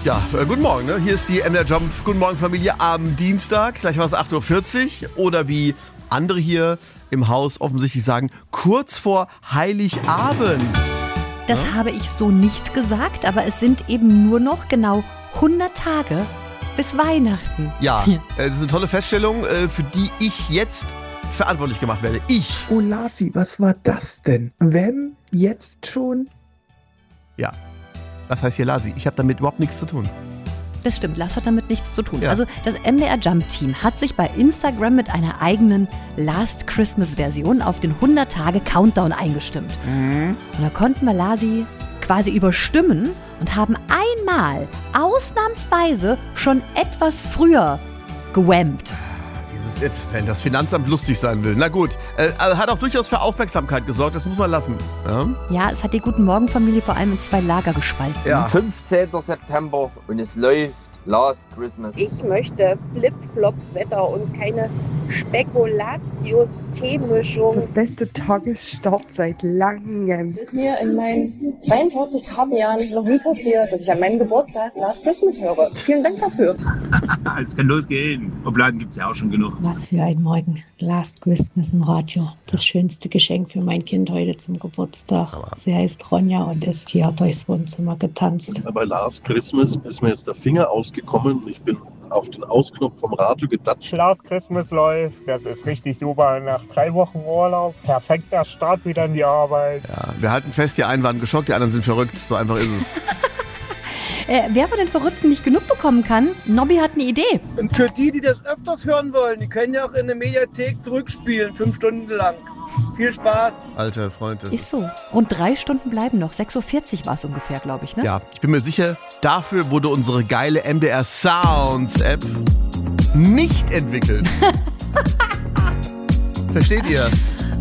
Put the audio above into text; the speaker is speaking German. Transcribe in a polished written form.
Ja, guten Morgen. Ne? Hier ist die MDR Jump. Guten Morgen, Familie. Am Dienstag, gleich war es 8.40 Uhr. Oder wie andere hier im Haus offensichtlich sagen, kurz vor Heiligabend. Das habe ich so nicht gesagt, aber es sind eben nur noch genau 100 Tage bis Weihnachten. Ja, das ist eine tolle Feststellung, für die ich jetzt verantwortlich gemacht werde. Ich. Oh Lasi, was war das denn? Wenn jetzt schon? Ja, was heißt hier Lasi? Ich habe damit überhaupt nichts zu tun. Das stimmt, Lars hat damit nichts zu tun. Ja. Also das MDR Jump Team hat sich bei Instagram mit einer eigenen Last Christmas Version auf den 100-Tage-Countdown eingestimmt. Und da konnten wir Lasi quasi überstimmen und haben einmal ausnahmsweise schon etwas früher gewammt. Wenn das Finanzamt lustig sein will. Na gut, hat auch durchaus für Aufmerksamkeit gesorgt, das muss man lassen. Ja, Ja, es hat die Guten Morgen-Familie vor allem in 2 Lager gespalten. ja. 15. September und es läuft Last Christmas. Ich möchte Flip-Flop-Wetter und keine Spekulatius-Teemischung. Beste Tagesstart seit langem. Es ist mir in meinen 42 Tabjahren noch nie passiert, dass ich an meinem Geburtstag Last Christmas höre. Vielen Dank dafür. Es kann losgehen. Obladen gibt's ja auch schon genug. Was für ein Morgen. Last Christmas im Radio. Das schönste Geschenk für mein Kind heute zum Geburtstag. Sie heißt Ronja und ist hier durchs Wohnzimmer getanzt. Bei Last Christmas ist mir jetzt der Finger ausgekommen. Ich bin auf den Ausknopf vom Radio gedatscht. Last Christmas läuft, das ist richtig super. Nach 3 Wochen Urlaub, perfekter Start wieder in die Arbeit. Ja, wir halten fest, die einen waren geschockt, die anderen sind verrückt. So einfach ist es. Wer von den Verrückten nicht genug bekommen kann, Nobby hat eine Idee. Und für die das öfters hören wollen, die können ja auch in der Mediathek zurückspielen, 5 Stunden lang. Viel Spaß. Alter Freunde. Ist so. Und 3 Stunden bleiben noch. 6.40 Uhr war es ungefähr, glaube ich, ne? Ja, ich bin mir sicher, dafür wurde unsere geile MDR Sounds App nicht entwickelt. Versteht ihr?